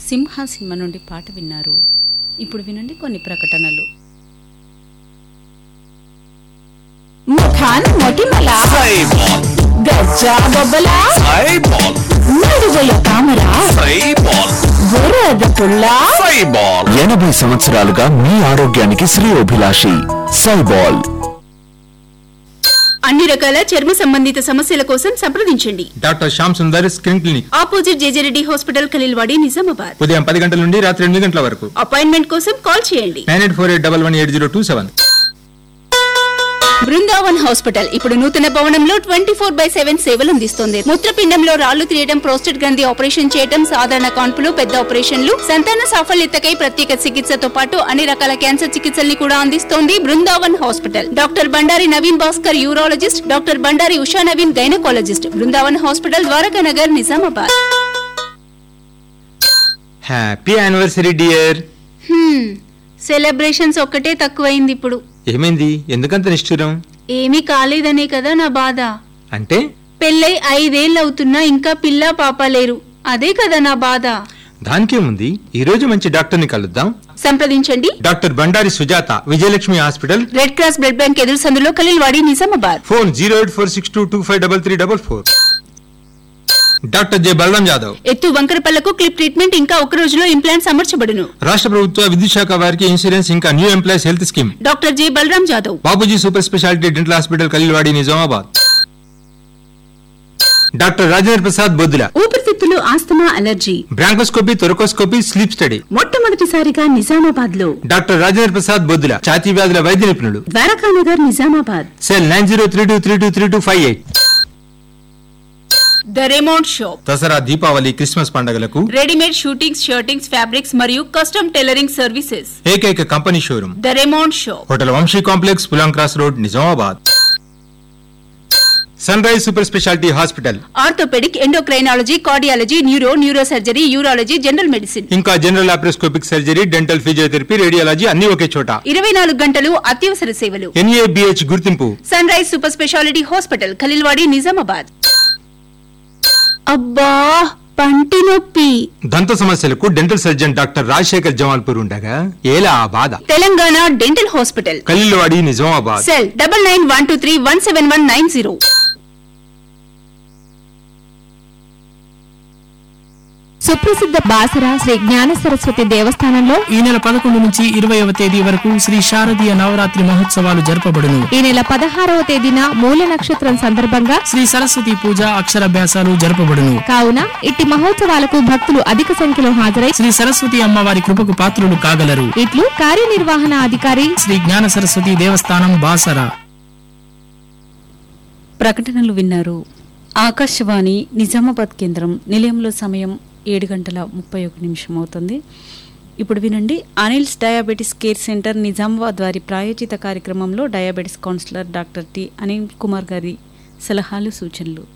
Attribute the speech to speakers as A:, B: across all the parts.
A: సింహ cinema నుండి పాట విన్నారు. ఇప్పుడు వినండి కొన్ని ప్రకటనలు.
B: ముఖాన్ మొటిమల గజ్జా బొబ్బల నడువల తామర బురద పుల్ల
C: 80 సంవత్సరాలుగా మీ ఆరోగ్యానికి శ్రేయోభిలాషి సైబాల్.
D: అన్ని రకాల చర్మ సంబంధిత సమస్యల కోసం సంప్రదించండి.
E: Doctor Shyam Sundar skin clinic,
D: opposite JJ Reddy hospital, Khaleelwadi, Nizamabad.
E: ఉదయం 10 గంటల నుండి రాత్రి 8 గంటల వరకు.
D: అపాయింట్మెంట్ కోసం కాల్ చేయండి.
E: 9848118027.
D: బృందావన్ హాస్పిటల్ ఇప్పుడు నూతన భవనంలో 24/7 సేవలు అందిస్తోంది. మూత్రపిండంలో రాళ్లు తీయడం, ప్రోస్టేట్ గ్రంథి ఆపరేషన్ చేయడం, సాధారణ కాన్పులు, పెద్ద ఆపరేషన్లు, సంతాన సాఫల్యతకై ప్రత్యేక చికిత్సతో పాటు అన్ని రకాల క్యాన్సర్ చికిత్సల్ని కూడా అందిస్తోంది Brindavan hospital. Doctor Bandari Naveen Bhaskar urologist, doctor Bandari Usha Naveen gynaecologist. Brindavan hospital, Dwaraka Nagar, Nizamabad.
E: Happy anniversary dear.
D: Celebrations ఒక్కటే తక్కువైంది ఇప్పుడు.
E: ఏమైంది? ఎందుకంత నిష్ఠురం?
D: ఏమీ కాలేదనే కదా నా బాధ.
E: అంటే
D: పెళ్ళై 5 ఏళ్ళు అవుతున్నా ఇంకా పిల్ల పాప లేరు. అదే కదా నా బాధ.
E: దానికేముంది, ఈ రోజు మంచి డాక్టర్ ని కలుద్దాం.
D: సంప్రదించండి
E: doctor Bandari Sujatha, Vijayalakshmi hospital,
D: red cross blood bank ఎదురు సందులో, Khaleelwadi, Nizamabad.
E: Phone 08462253334. Doctor J Balaram Yadav,
D: ఎత్తు వంకరపల్లకు క్లిప్ ట్రీట్మెంట్, ఇంకా ఒక రోజులో ఇంప్లాంట్స్ అమర్చబడును.
E: రాష్ట్ర ప్రభుత్వ విద్యుత్ శాఖ వారికి ఇన్సూరెన్స్, ఇంకా new employees health scheme.
D: Doctor J Balaram Yadav,
E: Babuji super speciality dental hospital, Khaleelwadi, Nizamabad. Doctor Rajendra Prasad Boddula,
B: ఊపిరితిత్తులు, asthma, allergy,
E: bronchoscopy, thoracoscopy, sleep study.
B: మొట్టమొదటిసారిగా నిజామాబాద్ లో.
E: డాక్టర్ రాజేంద్ర ప్రసాద్ బొద్దుల, ఛాతీ వ్యాధుల వైద్య నిపుణులు.
B: Dwaraka Nagar, Nizamabad.
E: Cell 9032323258.
D: The remount shop,
E: Dasara, Deepavali, Christmas పండుగలకు
D: రెడీమేడ్ షూటింగ్స్, షర్టింగ్స్, ఫ్యాబ్రిక్స్ మరియు కస్టమ్ టైలరింగ్ సర్వీసెస్.
E: ఏకైక company showroom
D: the remount shop,
E: hotel Vamsi complex, పులాం cross road, Nizamabad. Sun rise super speciality hospital,
D: orthopaedic, endocrinology, cardiology, neuro surgery, urology, general medicine,
E: ఇంకా general laparoscopic surgery, dental, physiotherapy, radiology అన్ని ఒకే చోట.
D: 24 గంటలు అత్యవసర సేవలు.
E: NABH గుర్తింపు.
D: Sun rise super speciality hospital, Khaleelwadi, Nizamabad. అబ్బా పంటి నొప్పి.
E: దంత సమస్యలకు dental surgeon doctor Rajasekhar Jamalpur ఉండగా ఏలా ఆ బాధ.
D: Telangana dental hospital,
E: Khaleelwadi, Nizamabad.
D: Cell 9912317190.
B: సుప్రసిద్ధ బాసర శ్రీ జ్ఞాన సరస్వతి దేవస్థానంలో
F: ఈ నెల 11 నుంచి 20వ తేదీ వరకు శ్రీ శారదీయ నవరాత్రి మహోత్సవాలు జరపబడును.
B: ఈ నెల 16వ తేదీన మూల నక్షత్రం సందర్భంగా
F: శ్రీ సరస్వతి పూజ, అక్షరాభ్యాసాలు జరపబడును.
B: కావున ఇట్టి మహోత్సవాలకు భక్తులు అధిక సంఖ్యలో హాజరై
F: శ్రీ సరస్వతి అమ్మవారి కృపకు పాత్రులు కాగలరు.
B: ఇట్లు కార్యనిర్వహణ అధికారి,
F: శ్రీ జ్ఞాన సరస్వతి దేవస్థానం, బాసర.
A: ప్రకటనలు విన్నారు. ఆకాశవాణి నిజామాబాద్ కేంద్రం నిలయంలో సమయం 7:31 అవుతుంది. ఇప్పుడు వినండి, Anil's diabetes care centre Nizamabad వారి ప్రాయోజిత కార్యక్రమంలో diabetes councillor doctor T Anil Kumar గారి సలహాలు, సూచనలు.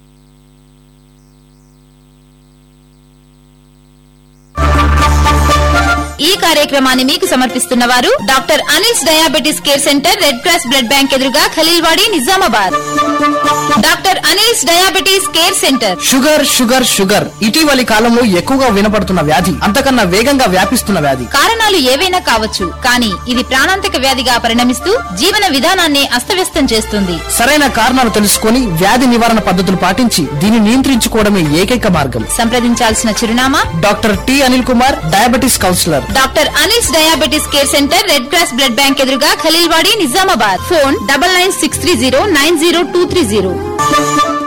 G: ఈ కార్యక్రమాన్ని మీకు సమర్పిస్తున్న వారు doctor Anil's diabetes care centre, red cross blood bank ఎదురుగా, Khaleelwadi, Nizamabad. Doctor Anil's diabetes care centre.
H: Sugar sugar sugar ఇటీవలి కాలంలో ఎక్కువగా వినపడుతున్న వ్యాధి, అంతకన్నా వేగంగా వ్యాపిస్తున్న వ్యాధి.
G: కారణాలు ఏవైనా కావచ్చు, కానీ ఇది ప్రాణాంతక వ్యాధిగా పరిణమిస్తూ జీవన విధానాన్ని అస్తవ్యస్తం చేస్తుంది.
H: సరైన కారణాలు తెలుసుకొని వ్యాధి నివారణ పద్ధతులు పాటించి దీన్ని నియంత్రించుకోవడమే ఏకైక మార్గం.
G: సంప్రదించాల్సిన చిరునామా
H: doctor T Anil Kumar, diabetes councillor.
G: Doctor Anil's diabetes care centre, red cross blood bank ఎదురుగా, ఖలీల్వాడి, నిజామాబాద్. ఫోన్ 9963090230.